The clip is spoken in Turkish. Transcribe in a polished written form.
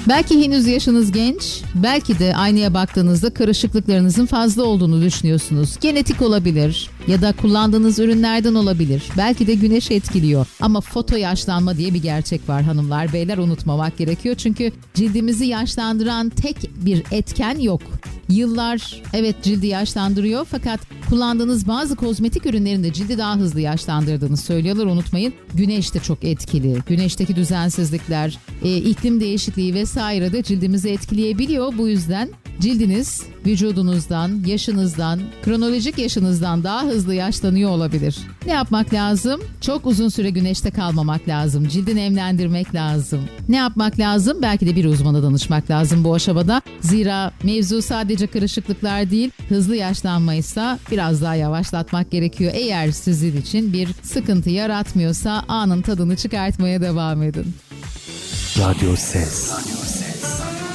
Belki henüz yaşınız genç, belki de aynaya baktığınızda kırışıklıklarınızın fazla olduğunu düşünüyorsunuz. Genetik olabilir ya da kullandığınız ürünlerden olabilir. Belki de güneş etkiliyor. Ama foto yaşlanma diye bir gerçek var hanımlar, beyler, unutmamak gerekiyor. Çünkü cildimizi yaşlandıran tek bir etken yok. Yıllar evet cildi yaşlandırıyor, fakat kullandığınız bazı kozmetik ürünlerin de cildi daha hızlı yaşlandırdığını söylüyorlar, unutmayın. Güneş de çok etkili. Güneşteki düzensizlikler, iklim değişikliği vesaire de cildimizi etkileyebiliyor. Bu yüzden cildiniz vücudunuzdan, yaşınızdan, kronolojik yaşınızdan daha hızlı yaşlanıyor olabilir. Ne yapmak lazım? Çok uzun süre güneşte kalmamak lazım. Cildi nemlendirmek lazım. Ne yapmak lazım? Belki de bir uzmana danışmak lazım bu aşamada. Zira mevzu sadece kırışıklıklar değil, hızlı yaşlanmaysa biraz daha yavaşlatmak gerekiyor. Eğer sizin için bir sıkıntı yaratmıyorsa anın tadını çıkartmaya devam edin. Radyo Ses.